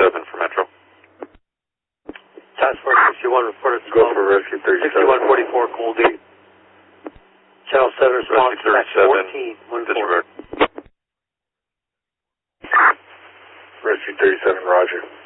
37 for Metro. Task Force 61, report us. Go for Rescue 37. 6144, Cool D. Channel 7 response back 14. Disregard. Rescue 37, roger.